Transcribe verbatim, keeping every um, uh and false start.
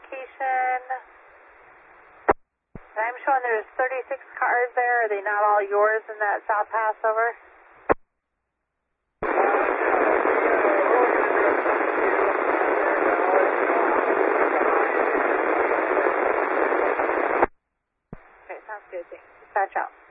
location. I'm showing there's thirty-six cars there. Are they not all yours in that South Passover? Okay, sounds good. Thanks. Dispatch out.